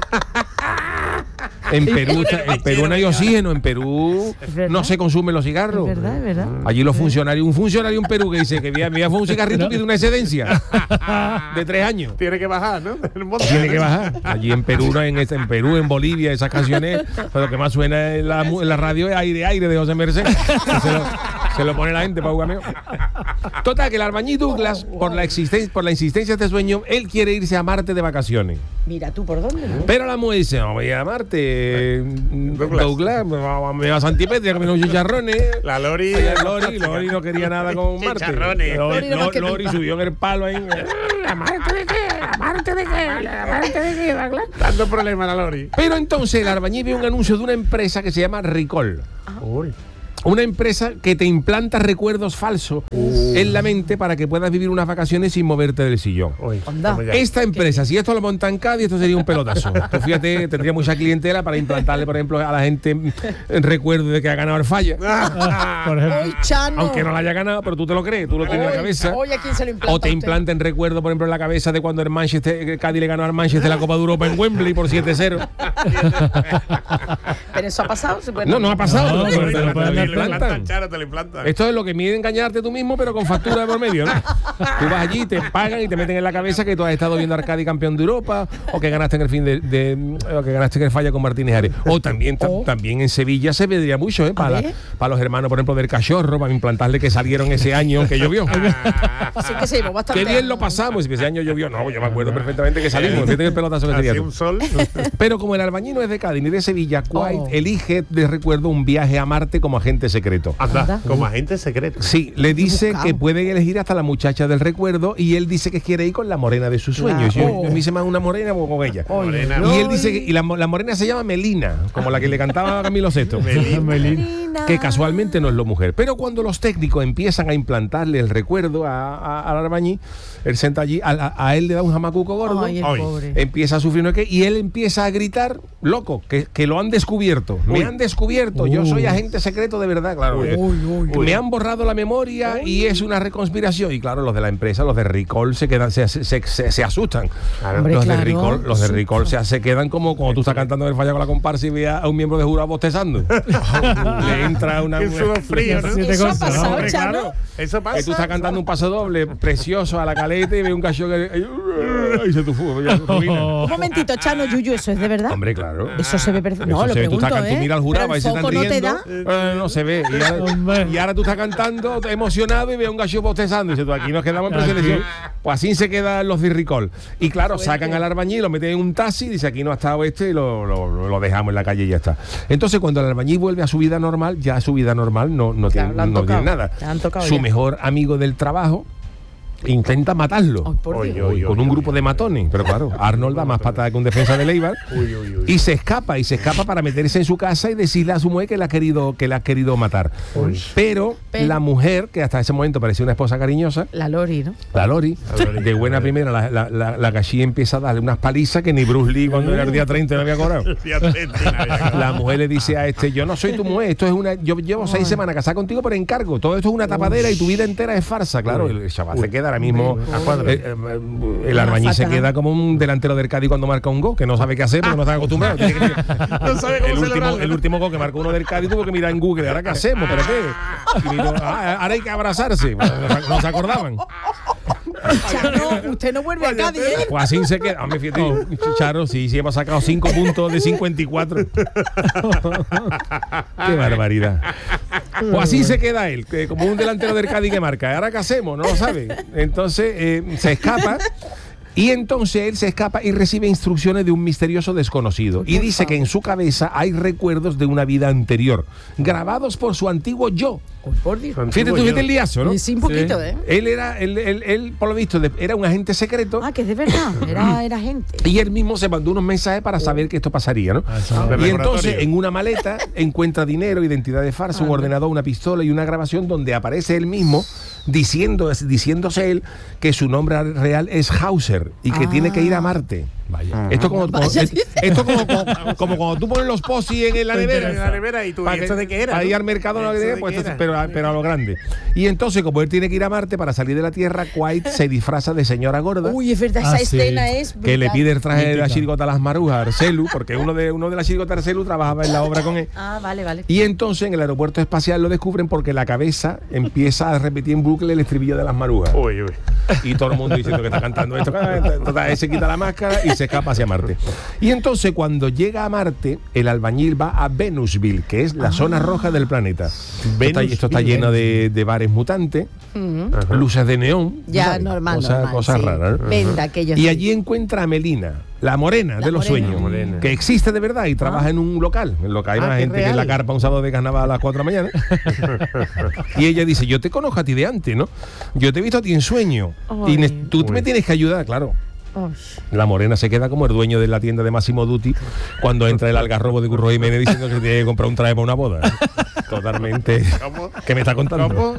En Perú no hay oxígeno, en Perú no se consumen los cigarros. Es verdad. Allí los funcionarios, un funcionario en Perú que dice que mira fue un cigarrito y pide una excedencia de 3 años. Tiene que bajar, ¿no? Tiene que bajar. Allí en Perú, en Bolivia, esas canciones, lo que más suena en la radio es Aire de José Merced. Se lo pone la gente para jugar. Total, que el albañil Douglas, por la insistencia de este sueño, él quiere irse a Marte de vacaciones. Mira tú por dónde, ¿no? Pero la mujer dice, no voy a Marte, Douglas, me va a Santipetria, que me unos chicharrones. La Lori no quería nada con Marte. Chicharrones. Lori subió en el palo ahí. ¿A Marte de qué, Douglas? Dando problemas a la Lori. Pero entonces el albañil ve un anuncio de una empresa que se llama Recall. Una empresa que te implanta recuerdos falsos en la mente para que puedas vivir unas vacaciones sin moverte del sillón. Esta empresa, si esto lo monta en Cádiz, esto sería un pelotazo. Tú fíjate, tendría mucha clientela para implantarle, por ejemplo, a la gente el recuerdo de que ha ganado el falla. Por ejemplo. Aunque no la haya ganado, pero tú te lo crees, tú lo tienes en la cabeza. ¿A quién se lo implanta? O te implanten recuerdo, por ejemplo, en la cabeza de cuando el Cádiz le ganó al Manchester la Copa de Europa en Wembley por 7-0. ¿Pero eso ha pasado? No ha pasado. Te lo implantan. Esto es lo que mide engañarte tú mismo, pero con factura de por medio, ¿no? Tú vas allí, te pagan y te meten en la cabeza que tú has estado viendo Arcadi campeón de Europa, o que ganaste en el fin o que ganaste en el falla con Martínez Ares. O también en Sevilla se vendría mucho, para los hermanos, por ejemplo, del Cachorro, para implantarle que salieron ese año que llovió. Así que se bastante. Qué bien lo pasamos, ese año llovió. No, yo me acuerdo perfectamente que salimos. Fíjate que el pelotazo que sería. Un sol. Pero como el albañil no es de Cádiz ni de Sevilla, Quaid elige de recuerdo un viaje a Marte como agente agente secreto. Anda, como agente secreto. Sí, le dice que pueden elegir hasta la muchacha del recuerdo y él dice que quiere ir con la morena de sus sueños. Yo me hice más una morena o con ella. Y él dice que la morena se llama Melina, como la que le cantaba a Camilo Sesto. Melina. Que casualmente no es la mujer. Pero cuando los técnicos empiezan a implantarle el recuerdo al albañil, él senta allí, a él le da un jamacuco gordo. Ay, el pobre. Empieza a sufrir y él empieza a gritar, loco, que lo han descubierto. Me han descubierto, yo soy agente secreto de verdad, claro. Me han borrado la memoria y es una reconspiración. Y claro, los de la empresa, los de Recall se quedan, se asustan. Hombre, los de Recall se quedan como cuando tú estás cantando el falla con la comparsa y veas a un miembro de jurado bostezando. Le entra una frío, ¿no? Eso ha pasado, claro. Eso pasa. Y tú estás cantando un paso doble precioso a la caleta y ves un cacho que y se tu Un momentito, Chano, Yuyu, ¿eso es de verdad? Hombre, claro. Eso se ve perfecto. No, lo se ve, pregunto, tú miras al jurado y se están ¿no te riendo. No se ve. Y ahora tú estás cantando emocionado y ves un gallo bostezando. Y dices tú, aquí nos quedamos en preselección. Pues así se quedan los de Recall. Y claro, sacan al albañil, lo meten en un taxi, dice aquí no ha estado y lo dejamos en la calle y ya está. Entonces cuando el albañil vuelve a su vida normal, ya su vida normal no tiene nada. Su mejor amigo del trabajo intenta matarlo con un grupo de matones, pero claro, Arnold da más patada que un defensa de Leibar y se escapa para meterse en su casa y decirle a su mujer que la ha querido matar. Pero la mujer, que hasta ese momento parecía una esposa cariñosa, la Lori, ¿no? La Lori, de buena primera, la Gachi empieza a darle unas palizas que ni Bruce Lee cuando era el día 30 no había cobrado. La mujer le dice a yo no soy tu mujer, yo llevo 6 semanas casada contigo por encargo, todo esto es una tapadera y tu vida entera es farsa. Claro, el chaval se queda ahora mismo, el albañil se queda como un delantero del Cádiz cuando marca un gol, que no sabe qué hacer porque no está acostumbrado. El último gol que marcó uno del Cádiz tuvo que mirar en Google, ¿ahora qué hacemos? ¿Pero qué? Y miró, ahora hay que abrazarse. No se acordaban. Charo, usted no vuelve a Cádiz, ¿eh? Pues así se queda. Fíjate, Charo, sí hemos sacado 5 puntos de 54. Qué barbaridad. Pues así se queda él, como un delantero del Cádiz que marca. ¿Ahora qué hacemos? No lo sabe. Entonces se escapa. Y entonces él se escapa y recibe instrucciones de un misterioso desconocido. Y dice que en su cabeza hay recuerdos de una vida anterior, grabados por su antiguo yo. Por Dios. Fíjate el liazo, ¿no? Sí, un poquito, ¿eh? Él, por lo visto, era un agente secreto. Ah, que es de verdad, era agente. Y él mismo se mandó unos mensajes para saber que esto pasaría, ¿no? Y entonces, en una maleta, encuentra dinero, identidades falsas, un ordenador, una pistola y una grabación donde aparece él mismo diciéndose él que su nombre real es Hauser y que tiene que ir a Marte. Vaya. Esto como cuando tú pones los posis en la nevera y tú, ¿y esto de qué era? Ahí al mercado pero a lo grande. Y entonces, como él tiene que ir a Marte para salir de la Tierra, White se disfraza de señora gorda. Uy, es verdad, esa escena es brutal. Que le pide el traje de la chirigota a las marujas a Arcelu, porque uno de las chirigotas de Arcelu trabajaba en la obra con él. Vale. Y entonces en el aeropuerto espacial lo descubren porque la cabeza empieza a repetir en bucle el estribillo de las marujas. Uy. Y todo el mundo diciendo que está cantando esto. Él se quita la máscara y se escapa hacia Marte. Y entonces cuando llega a Marte, el albañil va a Venusville, que es la zona roja del planeta. Esto está lleno de bares mutantes, luces de neón. Ya, normal. Cosas raras, ¿no? Venda, y allí encuentra a Melina, la morena de los sueños, que existe de verdad y trabaja en un local. En lo que hay más gente que en la carpa un sábado de carnaval a las 4 de la mañana. Y ella dice, yo te conozco a ti de antes, ¿no? Yo te he visto a ti en sueño. Y tú me tienes que ayudar, claro. La morena se queda como el dueño de la tienda de Massimo Dutti cuando entra el algarrobo de Curro Jiménez diciendo que tiene que comprar un traje para una boda. Totalmente. ¿Qué me está contando?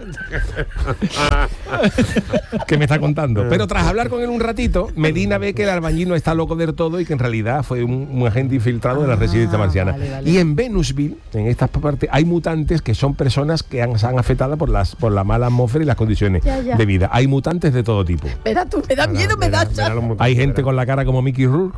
¿Qué me está contando? Pero tras hablar con él un ratito, Medina ve que el albañil no está loco del todo y que en realidad fue un agente infiltrado de la residencia marciana. Vale. Y en Venusville, en estas partes, hay mutantes que son personas que se han afectado por la mala atmósfera y las condiciones de vida. Hay mutantes de todo tipo. Espera tú, me da miedo, me da Hay gente con la cara como Mickey Rourke.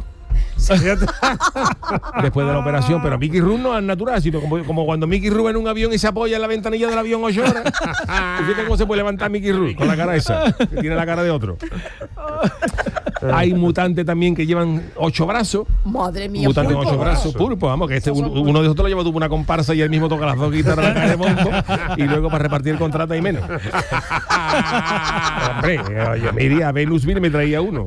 Después de la operación, pero Mickey Rourke no es natural, sino como cuando Mickey Rourke en un avión y se apoya en la ventanilla del avión 8 horas. Fíjate cómo se puede levantar Mickey Rourke con la cara esa, que tiene la cara de otro. Hay mutantes también que llevan 8 brazos. Madre mía, Mutantes con 8 brazos. Pulpo, vamos, que uno de nosotros lo lleva tuvo una comparsa y él mismo toca las 2 guitarras de cara de monco y luego para repartir el contrato hay menos. Hombre, yo me iría a Venus y me traía uno.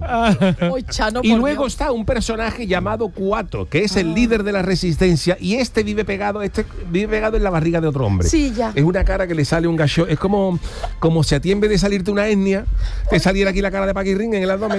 Y luego está un personaje llamado Kuato, que es el líder de la resistencia, y vive pegado en la barriga de otro hombre. Sí, ya. Es una cara que le sale un gacho. Es como si a ti en vez de salirte una etnia, te saliera aquí la cara de Paquirrín en el abdomen.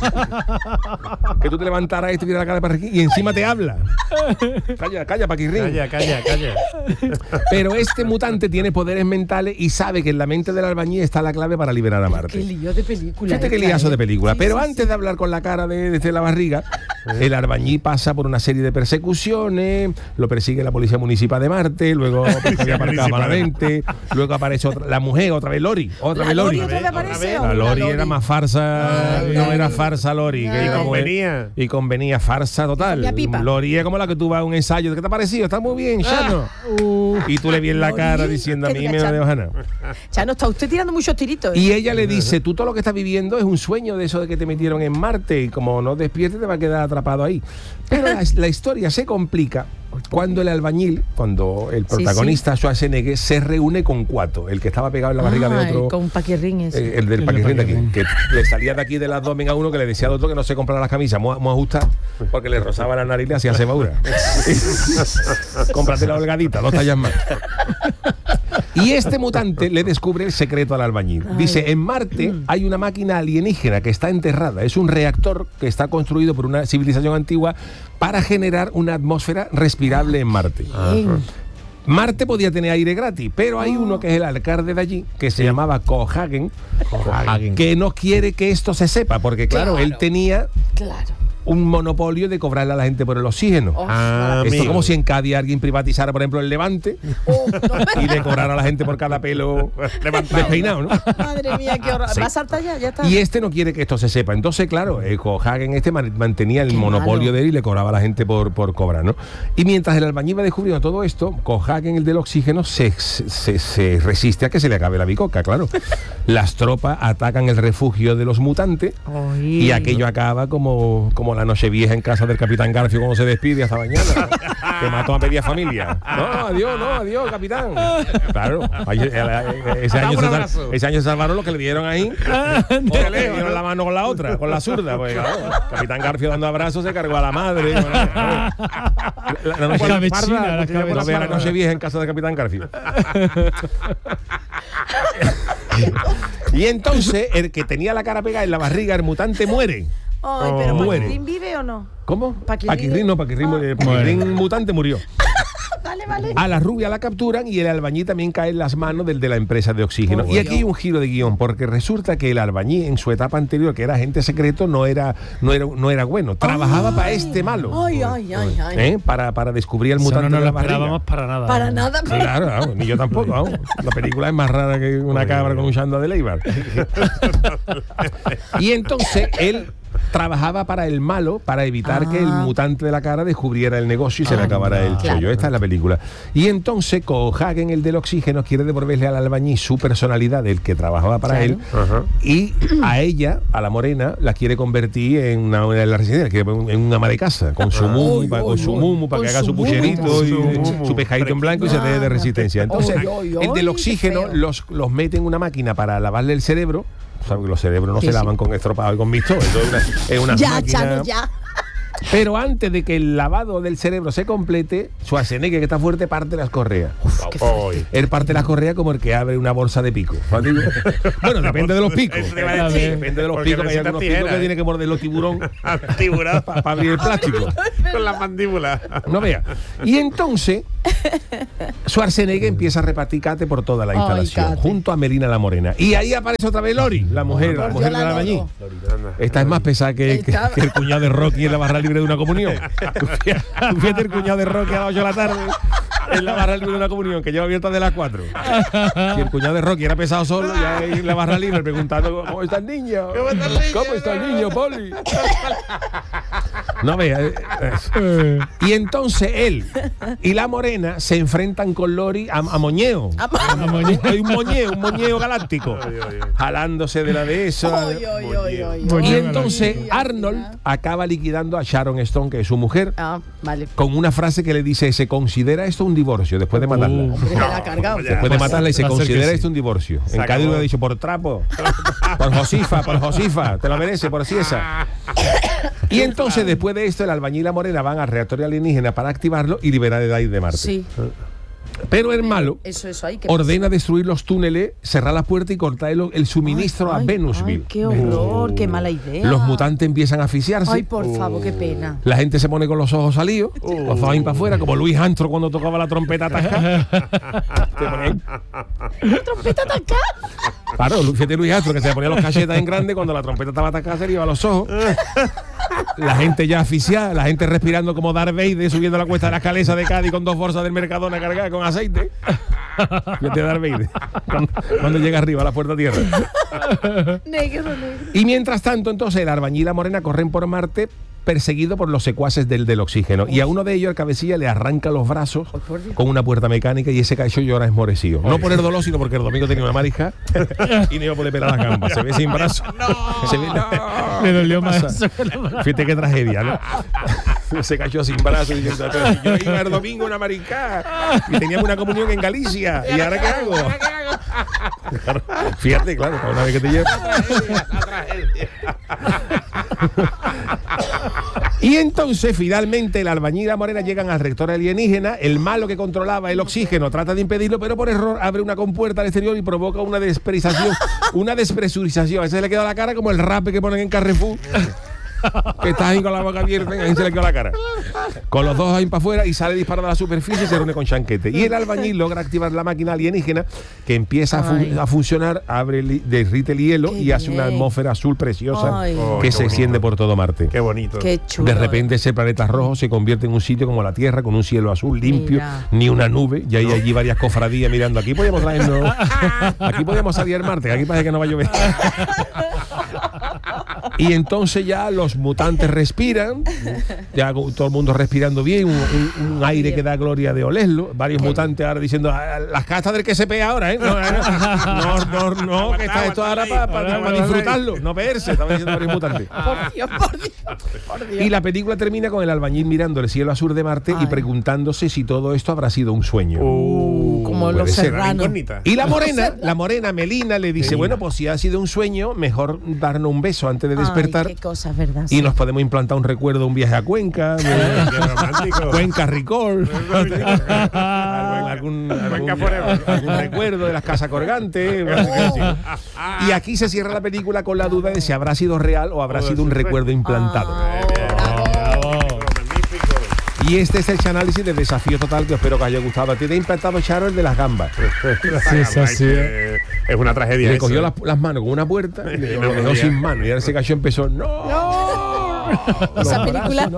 Que tú te levantaras y te viera la cara de Paquirrín y encima te habla. Calla, Paquirrín. Calla. Pero este mutante tiene poderes mentales y sabe que en la mente del albañil está la clave para liberar a Marte. Qué lío de película. Fíjate qué liazo de película. Sí, pero antes de hablar con la cara desde la barriga, el albañil pasa por una serie de persecuciones, lo persigue la policía municipal de Marte, luego aparcaba malamente, luego aparece la mujer, otra vez Lori. ¿La Lori otra vez aparece? La Lori era más farsa, no era farsa Lori. Y convenía farsa total. Lori es como la que tú vas a un ensayo. ¿Qué te ha parecido? Está muy bien, Chano. Y tú le vienes la cara diciendo a mí me dejo nada. Chano, está usted tirando muchos tiritos. Y ella le dice, tú todo lo que estás viviendo es un sueño de eso de que te metieron en Marte y como no despiertes te va a quedar atrapado ahí. Pero la historia se complica cuando el albañil, cuando el protagonista Schwarzenegger se reúne con Kuato, el que estaba pegado en la barriga de otro. Con Paquirrín ese. El del Paquirrín de aquí, que le salía de aquí del abdomen a uno que le decía al otro que no se comprara las camisas, muy ajustar, porque le rozaba la nariz y le hacía cebadura. Cómprate la holgadita, 2 tallas más. Y este mutante le descubre el secreto al albañil. Dice, en Marte hay una máquina alienígena que está enterrada. Es un reactor que está construido por una civilización antigua para generar una atmósfera respirable en Marte. Marte podía tener aire gratis, pero hay uno que es el alcalde de allí, que se llamaba Cohagen, que no quiere que esto se sepa, porque claro. Él tenía un monopolio de cobrarle a la gente por el oxígeno. Esto es como si en Cádiz alguien privatizara, por ejemplo, el Levante y le cobrara a la gente por cada pelo despeinado, ¿no? Madre mía, qué horror. Va a saltar ya está. Y este no quiere que esto se sepa. Entonces, claro, Cohagen mantenía el monopolio de él y le cobraba a la gente por cobrar, ¿no? Y mientras el albañil va descubriendo todo esto, Cohagen, el del oxígeno, se resiste a que se le acabe la bicoca, claro. Las tropas atacan el refugio de los mutantes y aquello acaba como la noche vieja en casa del Capitán Garfio cuando se despide hasta mañana, ¿no? Que mató a media familia. Adiós, capitán. Claro, ese año se salvaron los que le dieron ahí. Le dieron la mano con la otra, con la zurda. Pues, claro, Capitán Garfio dando abrazos se cargó a la madre. La noche vieja en casa del Capitán Garfio. Y entonces el que tenía la cara pegada en la barriga, el mutante, muere. Ay, pero ¿Paquirrín vive o no? ¿Cómo? Paquirrín mutante murió. Vale. A la rubia la capturan y el albañil también cae en las manos del de la empresa de oxígeno. Y aquí hay un giro de guión, porque resulta que el albañil en su etapa anterior, que era agente secreto, no era bueno. Trabajaba para este malo. Para descubrir el mutante no de la lo esperábamos para nada. Para nada. Claro, ni yo tampoco. La película es más rara que una cabra con un chanda de Leibar. Y entonces él trabajaba para el malo para evitar que el mutante de la cara descubriera el negocio y se le acabara el chollo. Esta es la película. Y entonces Cohagen, el del oxígeno, quiere devolverle al albañil su personalidad, del que trabajaba para él, y a ella, a la morena, la quiere convertir en la residencia, en una ama de casa, con su mumu, para que haga su pucherito y su pescadito en blanco y se dé de resistencia. Entonces, el del oxígeno los mete en una máquina para lavarle el cerebro. ¿Sabes que los cerebros no se lavan con estropado y con visto? Es una máquina. Chano, ya. Pero antes de que el lavado del cerebro se complete, Schwarzenegger, que está fuerte, parte las correas. Él parte las correas como el que abre una bolsa de pico. Bueno, depende de los picos. Depende de los picos. Hay algunos picos que tiene que morder los tiburón para abrir el plástico. Con la mandíbula. No vea. Y entonces Schwarzenegger empieza a repartir cate por toda la instalación, junto a Melina la Morena. Y ahí aparece otra vez Lori, la mujer del albañil. Esta es más pesada que el cuñado de Rocky en la barra libre de una comunión. Fíjate el cuñado de Rocky a las 8 de la tarde en la barra libre de una comunión, que lleva abierta de las 4. Y el cuñado de Rocky era pesado solo, y ahí en la barra libre preguntando: ¿cómo está el niño? ¿Cómo está el niño, Poli? No vea. Y entonces él y la morena se enfrentan con Lori a moñeo. Hay un moñeo galáctico. Jalándose de la de eso. Y entonces Arnold acaba liquidando a Sharon Stone, que es su mujer, con una frase que le dice: se considera esto un divorcio, después de matarla. Después de matarla, y se considera esto un divorcio. En Cádiz lo ha dicho: por trapo, por Josifa, te lo merece, por Ciesa. Y entonces, después de esto, el albañil y la morena van al reactor alienígena para activarlo y liberar el aire de Marte. Sí. Pero el malo ordena destruir los túneles, cerrar la puerta y cortar el suministro a Venusville. ¡Qué horror! ¡Qué mala idea! Los mutantes empiezan a asfixiarse. ¡Ay, por favor, qué pena! La gente se pone con los ojos salidos, los ojos para afuera, como Luis Armstrong cuando tocaba la trompeta atascada. ¿La trompeta atascada? Claro, fíjate Luis Armstrong, que se ponía los cachetas en grande cuando la trompeta estaba atascada, se le iba a los ojos. La gente ya asfixiada, la gente respirando como Darth Vader, subiendo la cuesta de la escalera de Cádiz con 2 bolsas del Mercadona cargadas con aceite. Fíjate Darth Vader cuando llega arriba a la puerta tierra. Negro. Y mientras tanto, entonces, el albañil y la morena corren por Marte, perseguido por los secuaces del oxígeno. Y a uno de ellos, el cabecilla, le arranca los brazos con una puerta mecánica y ese cayó llora esmorecido. No por el dolor, sino porque el domingo tenía una marija y no iba a poder pelar las gambas. Se ve sin brazo. Le dolió más. Fíjate qué tragedia, ¿no? Se cayó sin brazo diciendo: yo iba el domingo a una maricá y teníamos una comunión en Galicia. ¿Y ahora qué hago? Claro, fíjate, claro, una vez que te llevas. La tragedia. Y entonces, finalmente, el albañil y la morena llegan al reactor alienígena. El malo que controlaba el oxígeno trata de impedirlo, pero por error abre una compuerta al exterior y provoca una despresurización. A ese le queda la cara como el rape que ponen en Carrefour. Que está ahí con la boca abierta, ahí se le quedó la cara. Con los dos ahí para afuera y sale disparado a la superficie y se reúne con Chanquete. Y el albañil logra activar la máquina alienígena que empieza a funcionar, derrite el hielo y hace una atmósfera azul preciosa que se extiende por todo Marte. Qué bonito. Qué chulo. De repente ese planeta rojo se convierte en un sitio como la Tierra, con un cielo azul limpio, ni una nube, y hay allí varias cofradías mirando. Aquí podemos traernos, aquí podemos salir al Marte, aquí parece que no va a llover. Y entonces ya los mutantes respiran, ya todo el mundo respirando bien, un aire que da gloria de olerlo. Varios mutantes ahora diciendo: las castas del que se pega ahora, ¿eh? No, que está esto ahora para disfrutarlo, no verse, estaban diciendo varios mutantes. Por Dios. Y la película termina con el albañil mirando el cielo azul de Marte y preguntándose si todo esto habrá sido un sueño. Como Los Serranos. Y la morena Melina le dice: bueno, pues si ha sido un sueño, mejor darnos un beso antes de despertar. Qué cosas, ¿verdad? Y nos podemos implantar un recuerdo de un viaje a Cuenca, Cuenca Ricol, algún recuerdo de las casas colgantes. Y aquí se cierra la película con la duda de si habrá sido real o habrá sido un recuerdo implantado. Y este es el análisis del desafío total que espero que os haya gustado. A ti te ha impactado, Charo, el de las gambas. Sí, es así. Es una tragedia. Le cogió las manos con una puerta y le dejó sin mano. Y ahora ese cayó empezó: ¡no! Esa película,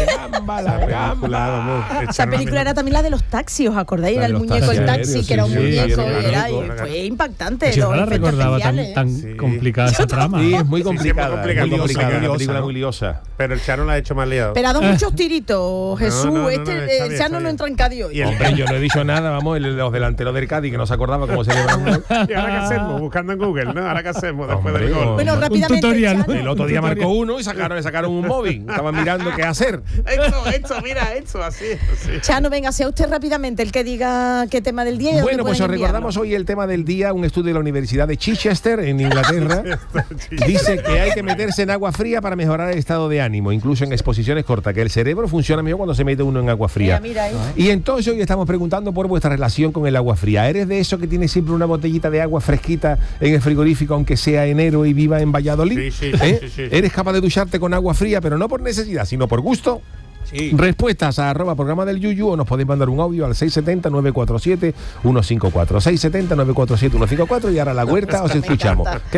esa película era también la de los taxis, ¿os acordáis? Era el muñeco del taxi, que era un muñeco, y fue impactante. Yo no la recordaba tan complicada esa trama. Sí, es muy complicada. Una película muy liosa. Pero el Charo la ha hecho más liado. Pero ha dado muchos tiritos, Jesús. El Charo no entra en Cádiz hoy. Hombre, yo no he dicho nada, vamos, los delanteros del Cádiz, que no se acordaba cómo se llamaban. ¿Y ahora qué hacemos? Buscando en Google, ¿no? ¿Ahora qué hacemos después del gol? Bueno, rápidamente. El otro día marcó uno y sacaron un móvil. Estaban mirando qué hacer. Esto, así. Chano, venga, sea usted rápidamente el que diga qué tema del día. Bueno, pues os recordamos hoy el tema del día. Un estudio de la Universidad de Chichester, en Inglaterra, dice que hay que meterse en agua fría para mejorar el estado de ánimo, incluso en exposiciones cortas, que el cerebro funciona mejor cuando se mete uno en agua fría. Mira, y entonces hoy estamos preguntando por vuestra relación con el agua fría. ¿Eres de esos que tiene siempre una botellita de agua fresquita en el frigorífico, aunque sea enero y viva en Valladolid? Sí. ¿Eres capaz de ducharte con agua fría, pero no por necesidad, sino por gusto? Sí. Respuestas a @programa del Yuyu, o nos podéis mandar un audio al 670-947-154. 670-947-154. Y ahora la huerta os escuchamos.